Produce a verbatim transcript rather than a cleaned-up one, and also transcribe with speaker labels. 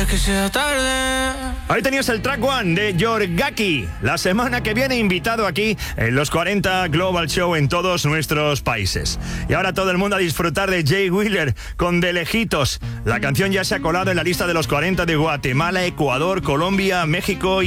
Speaker 1: quieres que sea tarde.
Speaker 2: Ahí tenías el track one de Yorgaki. La semana que viene invitado aquí en los cuarenta Global Show en todos nuestros países. Y ahora todo el mundo a disfrutar de Jay Wheeler con De Lejitos. La canción ya se ha colado en la lista de los cuarenta de Guatemala, Ecuador, Colombia, México y